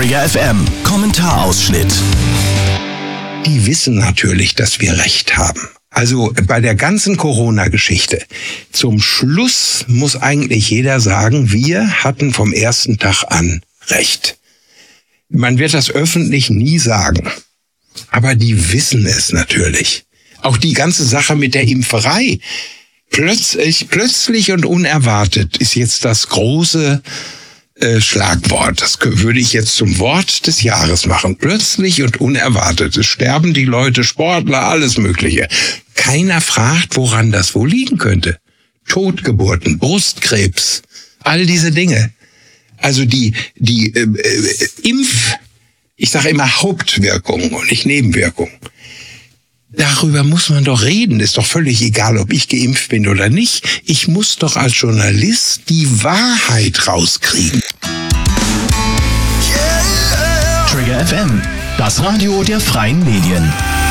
Trigger FM Kommentarausschnitt. Die wissen natürlich, dass wir Recht haben. Also bei der ganzen Corona-Geschichte. Zum Schluss muss eigentlich jeder sagen, wir hatten vom ersten Tag an Recht. Man wird das öffentlich nie sagen. Aber die wissen es natürlich. Auch die ganze Sache mit der Impferei. Plötzlich und unerwartet ist jetzt das große Schlagwort. Das würde ich jetzt zum Wort des Jahres machen. Plötzlich und unerwartet. Es sterben die Leute, Sportler, alles Mögliche. Keiner fragt, woran das wohl liegen könnte. Totgeburten, Brustkrebs, all diese Dinge. Also die ich sage immer Hauptwirkung und nicht Nebenwirkung. Darüber muss man doch reden. Ist doch völlig egal, ob ich geimpft bin oder nicht. Ich muss doch als Journalist die Wahrheit rauskriegen. Trigger FM, das Radio der freien Medien.